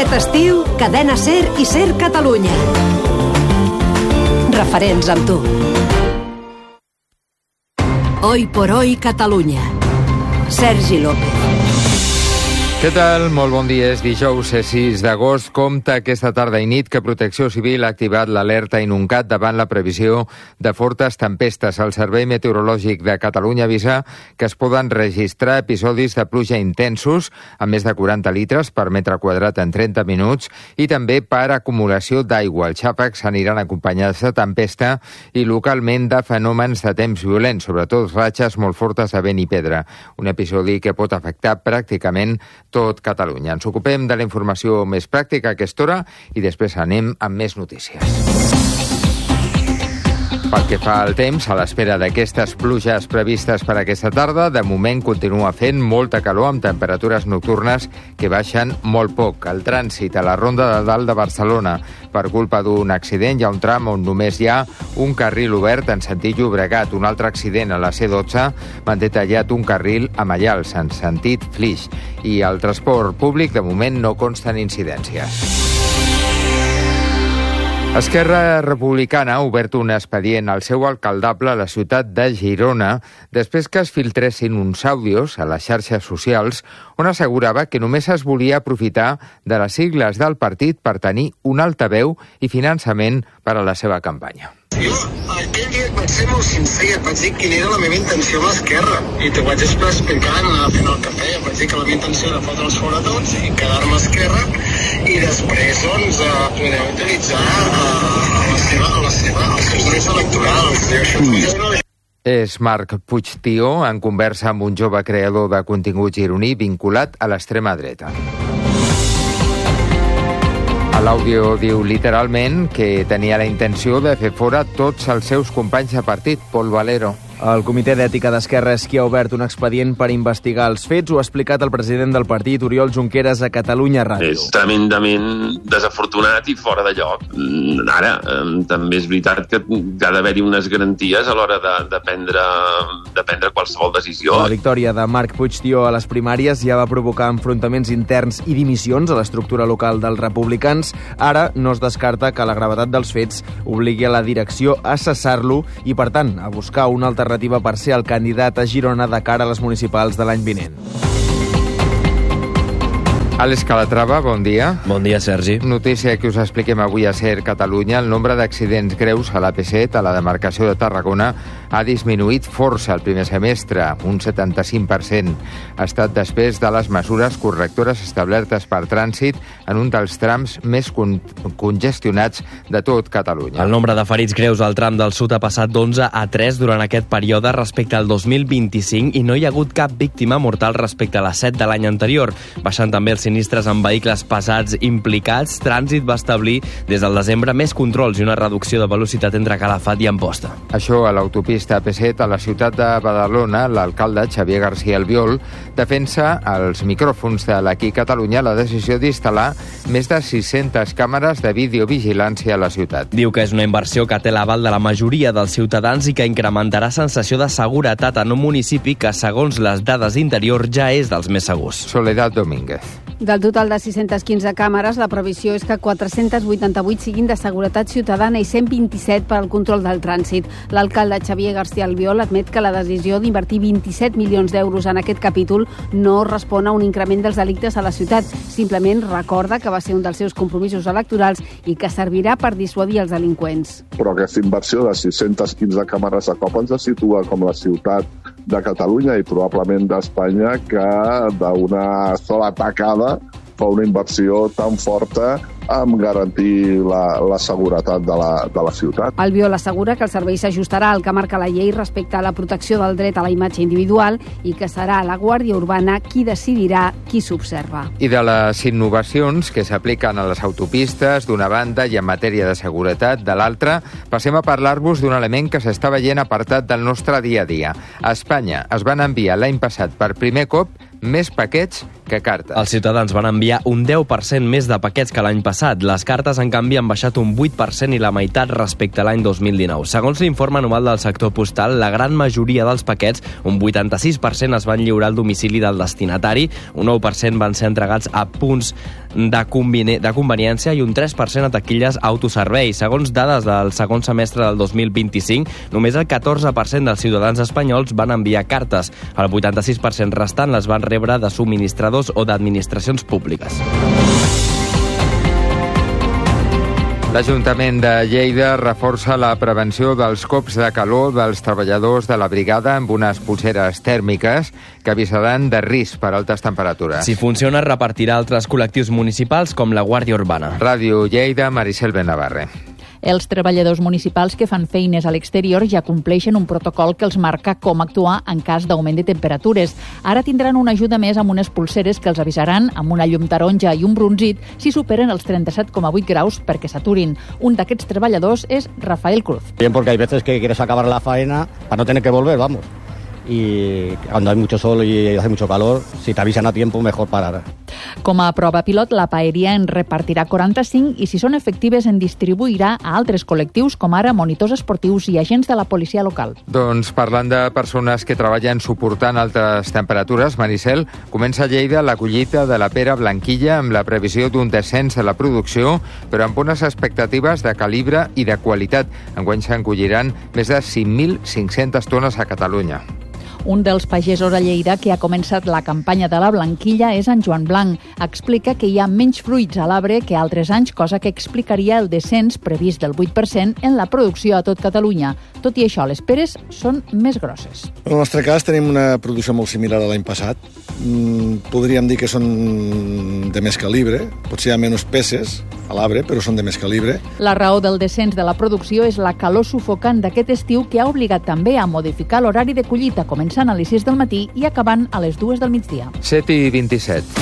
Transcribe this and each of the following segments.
Aquest estiu, Cadena SER i SER Catalunya. Referents amb tu. Hoy por hoy Catalunya. Sergi López. Què tal? Molt bon dia. És dijous 6 d'agost. Compte aquesta tarda i nit que Protecció Civil ha activat l'alerta Inuncat davant la previsió de fortes tempestes. El Servei Meteorològic de Catalunya avisa que es poden registrar episodis de pluja intensos amb més de 40 litres per metre quadrat en 30 minuts i també per acumulació d'aigua. Els xàfecs aniran acompanyats de tempesta i localment de fenòmens de temps violents, sobretot ratxes molt fortes de vent i pedra. Un episodi que pot afectar pràcticament tot Catalunya. Ens ocupem de la informació més pràctica a aquesta hora i després anem amb més notícies. Pel que fa al temps, a l'espera d'aquestes pluges previstes per aquesta tarda, de moment continua fent molta calor amb temperatures nocturnes que baixen molt poc. El trànsit a la Ronda de Dalt de Barcelona, per culpa d'un accident, hi ha un tram on només hi ha un carril obert en sentit Llobregat. Un altre accident a la C12 manté tallat un carril a Mallals en sentit Flix. I al transport públic, de moment, no consten incidències. Esquerra Republicana ha obert un expedient al seu alcaldable a la ciutat de Girona després que es filtressin uns àudios a les xarxes socials on assegurava que només es volia aprofitar de les sigles del partit per tenir un altaveu i finançament per a la seva campanya. Jo aquell dia et vaig ser molt sincer, et vaig dir quina era la meva intenció amb l'Esquerra i t'ho vaig explicar anar fent el cafè. Em vaig dir que la meva intenció era fotre'ls fora tots i quedar-me a Esquerra i després doncs poder utilitzar els seus drets electorals. És Marc Puigtió en conversa amb un jove creador de contingut gironí vinculat a l'extrema dreta. A l'àudio diu literalment que tenia la intenció de fer fora tots els seus companys de partit, Pol Valero. El Comitè d'Ètica d'Esquerra és qui ha obert un expedient per investigar els fets. Ho ha explicat el president del partit, Oriol Junqueras, a Catalunya Ràdio. És tremendament desafortunat i fora de lloc. Ara, també és veritat que ha d'haver-hi unes garanties a l'hora de prendre qualsevol decisió. La victòria de Marc Puigtió a les primàries ja va provocar enfrontaments interns i dimissions a l'estructura local dels republicans. Ara no es descarta que la gravetat dels fets obligui a la direcció a cessar-lo i, per tant, a buscar una alternativa per ser el candidat a Girona de cara a les municipals de l'any vinent. Àlex Calatrava, bon dia. Bon dia, Sergi. Notícia que us expliquem avui a SER Catalunya. El nombre d'accidents greus a l'AP7, a la demarcació de Tarragona, ha disminuït força el primer semestre, un 75%. Ha estat després de les mesures correctores establertes per trànsit en un dels trams més congestionats de tot Catalunya. El nombre de ferits greus al tram del sud ha passat d'11 a 3 durant aquest període respecte al 2025 i no hi ha hagut cap víctima mortal respecte a les 7 de l'any anterior. Baixant també els sinistres amb vehicles pesats implicats, Trànsit va establir des del desembre més controls i una reducció de velocitat entre Calafat i Amposta. Això a l'autopista AP7 a la ciutat de Badalona, l'alcalde Xavier García Albiol defensa als micròfons de l'Aquí Catalunya la decisió d'instal·lar més de 600 càmeres de videovigilància a la ciutat. Diu que és una inversió que té l'aval de la majoria dels ciutadans i que incrementarà sensació de seguretat en un municipi que, segons les dades d'Interior, ja és dels més segurs. Soledad Domínguez. Del total de 615 càmeres, la previsió és que 488 siguin de seguretat ciutadana i 127 per al control del trànsit. L'alcalde Xavier García Albiol admet que la decisió d'invertir 27 milions d'euros en aquest capítol no respon a un increment dels delictes a la ciutat. Simplement recorda que va ser un dels seus compromisos electorals i que servirà per dissuadir els delinqüents. Però aquesta inversió de 615 càmeres a cop ens situa com la ciutat de Catalunya i probablement d'Espanya que d'una sola tacada fa una inversió tan forta amb garantir la seguretat de la ciutat. Albiol assegura que el servei s'ajustarà al que marca la llei respecte a la protecció del dret a la imatge individual i que serà la Guàrdia Urbana qui decidirà qui s'observa. I de les innovacions que s'apliquen a les autopistes, d'una banda, i en matèria de seguretat, de l'altra, passem a parlar-vos d'un element que s'està veient apartat del nostre dia a dia. A Espanya es van enviar l'any passat per primer cop més paquets que cartes. Els ciutadans van enviar un 10% més de paquets que l'any passat. Les cartes, en canvi, han baixat un 8% i la meitat respecte a l'any 2019. Segons l'informe anual del sector postal, la gran majoria dels paquets, un 86%, es van lliurar al domicili del destinatari, un 9% van ser entregats a punts de conveniència i un 3% a taquilles autoservei. Segons dades del segon semestre del 2025, només el 14% dels ciutadans espanyols van enviar cartes. El 86% restant les van rebre de subministradors o d'administracions públiques. L'Ajuntament de Lleida reforça la prevenció dels cops de calor dels treballadors de la brigada amb unes pulseres tèrmiques que avisaran de risc per altes temperatures. Si funciona, repartirà altres col·lectius municipals com la Guàrdia Urbana. Ràdio Lleida, Maricel Benavarre. Els treballadors municipals que fan feines a l'exterior ja compleixen un protocol que els marca com actuar en cas d'augment de temperatures. Ara tindran una ajuda més amb unes pulseres que els avisaran amb una llum taronja i un bronzit si superen els 37,8 graus perquè s'aturin. Un d'aquests treballadors és Rafael Cruz. Bien, porque hay veces que quieres acabar la faena para no tener que volver, vamos. Y cuando hay mucho sol y hace mucho calor, si te avisan a tiempo, mejor parar. Com a prova pilot, la paeria en repartirà 45 i, si són efectives, en distribuirà a altres col·lectius, com ara monitors esportius i agents de la policia local. Doncs parlant de persones que treballen suportant altes temperatures, Maricel, comença a Lleida la collita de la pera blanquilla amb la previsió d'un descens de la producció, però amb unes expectatives de calibre i de qualitat. Enguany se'n colliran més de 5.500 tones a Catalunya. Un dels pagesos a Lleida que ha començat la campanya de la blanquilla és en Joan Blanc. Explica que hi ha menys fruits a l'arbre que altres anys, cosa que explicaria el descens previst del 8% en la producció a tot Catalunya. Tot i això, les peres són més grosses. En el nostre cas tenim una producció molt similar a l'any passat. Podríem dir que són de més calibre, potser hi ha menys peces a l'arbre, però són de més calibre. La raó del descens de la producció és la calor sufocant d'aquest estiu, que ha obligat també a modificar l'horari de collita, començant a les 6 del matí i acabant a les 2 del migdia. 7:27.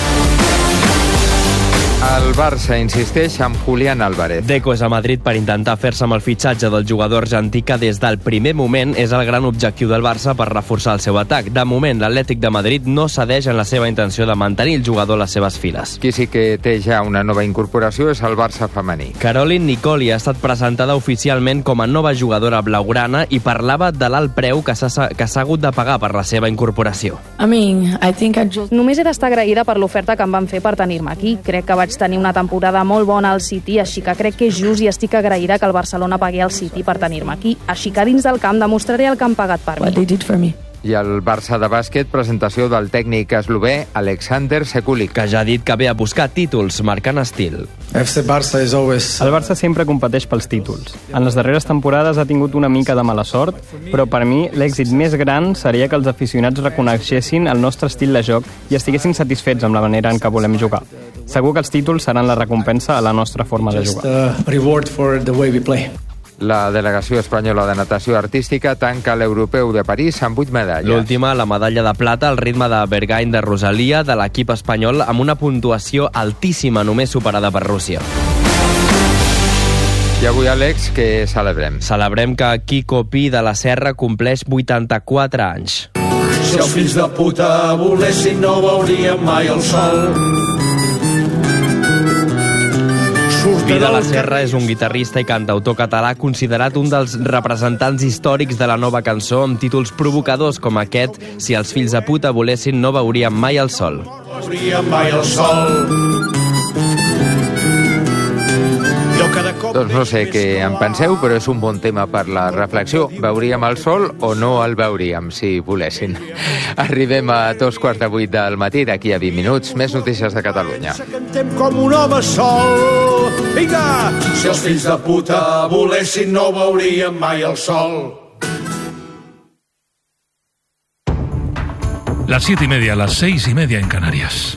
El Barça insisteix amb Julián Álvarez. Deco és a Madrid per intentar fer-se amb el fitxatge del jugador argentí que des del primer moment és el gran objectiu del Barça per reforçar el seu atac. De moment, l'Atlètic de Madrid no cedeix en la seva intenció de mantenir el jugador a les seves files. Qui sí que té ja una nova incorporació és el Barça femení. Caroline Nicoli ha estat presentada oficialment com a nova jugadora blaugrana i parlava de l'alt preu que s'ha hagut de pagar per la seva incorporació. Només he d'estar agraïda per l'oferta que em van fer per tenir-me aquí. Crec que vaig tenir una temporada molt bona al City, així que crec que és just i estic agraïda que el Barcelona pagui al City per tenir-me aquí. Així que dins del camp demostraré el que han pagat per mi. I el Barça de bàsquet, presentació del tècnic eslové Alexander Sekulic, que ja ha dit que ve a buscar títols, marcant estil. El Barça sempre competeix pels títols. En les darreres temporades ha tingut una mica de mala sort, però per mi l'èxit més gran seria que els aficionats reconeixessin el nostre estil de joc i estiguessin satisfets amb la manera en què volem jugar. Segur que els títols seran la recompensa a la nostra forma de jugar. La delegació espanyola de natació artística tanca l'Europeu de París amb 8 medalles. L'última, la medalla de plata, al ritme de Bergain de Rosalia, de l'equip espanyol, amb una puntuació altíssima, només superada per Rússia. I avui, Àlex, què celebrem? Celebrem que Quico Pi de la Serra compleix 84 anys. Si els fills de puta volessin no veuríem mai el sol. Pi de la Serra és un guitarrista i cantautor català considerat un dels representants històrics de la nova cançó, amb títols provocadors com aquest: Si els fills de puta volessin no veuríem mai el sol. No veuríem mai el sol. Doncs no sé què en penseu, però és un bon tema per la reflexió. Veuríem el sol o no el veuríem, si volessin? Arribem a 7:45 del matí, d'aquí a 20 minuts. Més notícies de Catalunya. Cantem com un home sol. Vinga! Si els fills de puta volessin no veuríem mai el sol. Las 7:30, las 6:30 en Canarias.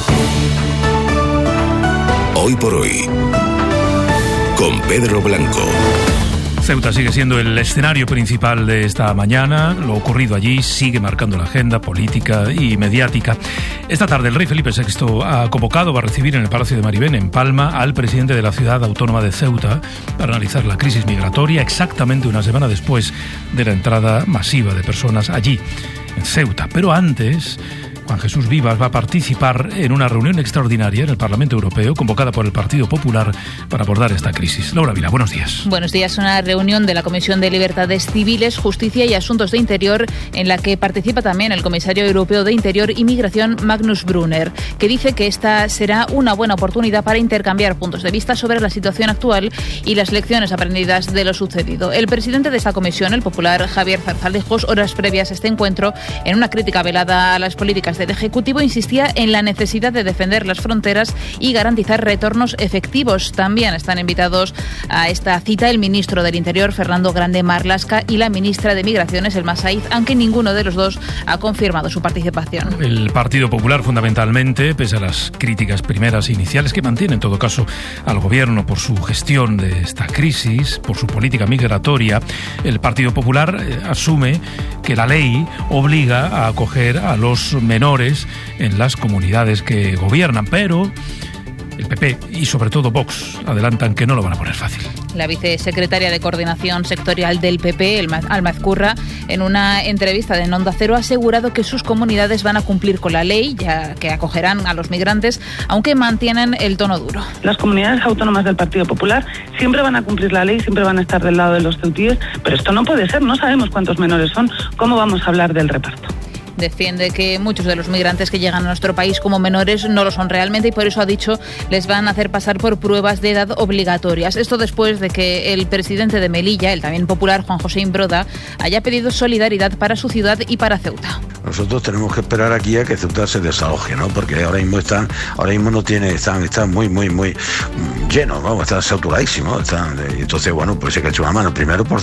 Hoy por hoy, con Pedro Blanco. Ceuta sigue siendo el escenario principal de esta mañana. Lo ocurrido allí sigue marcando la agenda política y mediática. Esta tarde el rey Felipe VI ha convocado, va a recibir en el Palacio de Maribén, en Palma, al presidente de la ciudad autónoma de Ceuta para analizar la crisis migratoria, exactamente una semana después de la entrada masiva de personas allí, en Ceuta. Pero antes Juan Jesús Vivas, va a participar en una reunión extraordinaria en el Parlamento Europeo convocada por el Partido Popular para abordar esta crisis. Laura Vila, buenos días. Buenos días. Una reunión de la Comisión de Libertades Civiles, Justicia y Asuntos de Interior en la que participa también el comisario europeo de Interior y Migración, Magnus Brunner, que dice que esta será una buena oportunidad para intercambiar puntos de vista sobre la situación actual y las lecciones aprendidas de lo sucedido. El presidente de esta comisión, el popular Javier Zarzalejos, horas previas a este encuentro, en una crítica velada a las políticas del Ejecutivo, insistía en la necesidad de defender las fronteras y garantizar retornos efectivos. También están invitados a esta cita el ministro del Interior, Fernando Grande Marlaska, y la ministra de Migraciones, Elma Saiz, aunque ninguno de los dos ha confirmado su participación. El Partido Popular, fundamentalmente, pese a las críticas primeras e iniciales que mantiene en todo caso al gobierno por su gestión de esta crisis, por su política migratoria, el Partido Popular asume que la ley obliga a acoger a los menores en las comunidades que gobiernan, pero el PP y sobre todo Vox adelantan que no lo van a poner fácil. La vicesecretaria de Coordinación Sectorial del PP, Alma Ezcurra, en una entrevista de Onda Cero ha asegurado que sus comunidades van a cumplir con la ley, ya que acogerán a los migrantes, aunque mantienen el tono duro. Las comunidades autónomas del Partido Popular siempre van a cumplir la ley, siempre van a estar del lado de los ceutíes, pero esto no puede ser, no sabemos cuántos menores son, ¿cómo vamos a hablar del reparto? Defiende que muchos de los migrantes que llegan a nuestro país como menores no lo son realmente y por eso ha dicho les van a hacer pasar por pruebas de edad obligatorias. Esto después de que el presidente de Melilla, el también popular Juan José Imbroda, haya pedido solidaridad para su ciudad y para Ceuta. Nosotros tenemos que esperar aquí a que Ceuta se desaloje, ¿no? Porque ahora mismo están muy llenos, vamos, están saturadísimos, entonces bueno, pues hay que echar una mano primero por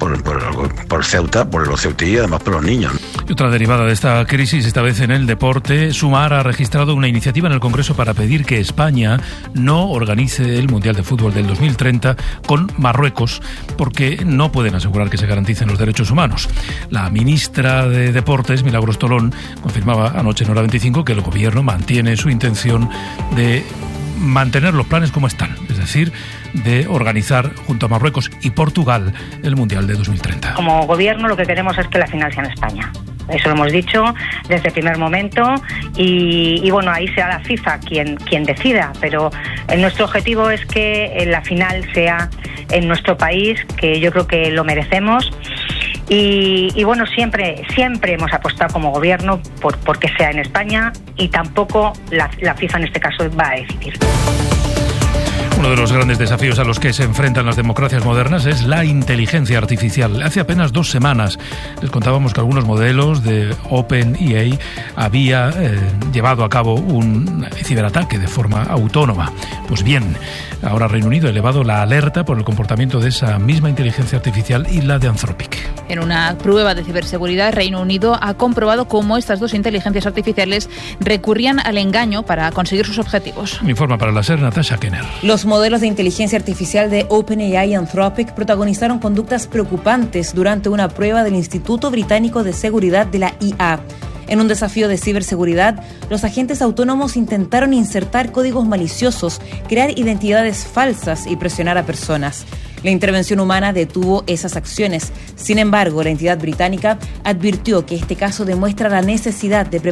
Ceuta, por los ceutíes y además por los niños. Y otra derivada de esta crisis, esta vez en el deporte, Sumar ha registrado una iniciativa en el Congreso para pedir que España no organice el Mundial de Fútbol del 2030 con Marruecos, porque no pueden asegurar que se garanticen los derechos humanos. La ministra de Deportes, Milagros Tolón, confirmaba anoche en Hora 25 que el gobierno mantiene su intención de mantener los planes como están, es decir, de organizar junto a Marruecos y Portugal el Mundial de 2030. Como gobierno lo que queremos es que la final sea en España. Eso lo hemos dicho desde el primer momento y bueno, ahí será la FIFA quien decida, pero nuestro objetivo es que la final sea en nuestro país, que yo creo que lo merecemos. Y bueno, siempre hemos apostado como gobierno por que sea en España y tampoco la FIFA en este caso va a decidir. Uno de los grandes desafíos a los que se enfrentan las democracias modernas es la inteligencia artificial. Hace apenas 2 semanas les contábamos que algunos modelos de OpenAI había llevado a cabo un ciberataque de forma autónoma. Pues bien, ahora Reino Unido ha elevado la alerta por el comportamiento de esa misma inteligencia artificial y la de Anthropic. En una prueba de ciberseguridad, Reino Unido ha comprobado cómo estas dos inteligencias artificiales recurrían al engaño para conseguir sus objetivos. Informa para la SER Natasha Kenner. Los modelos de inteligencia artificial de OpenAI y Anthropic protagonizaron conductas preocupantes durante una prueba del Instituto Británico de Seguridad de la IA. En un desafío de ciberseguridad, los agentes autónomos intentaron insertar códigos maliciosos, crear identidades falsas y presionar a personas. La intervención humana detuvo esas acciones. Sin embargo, la entidad británica advirtió que este caso demuestra la necesidad de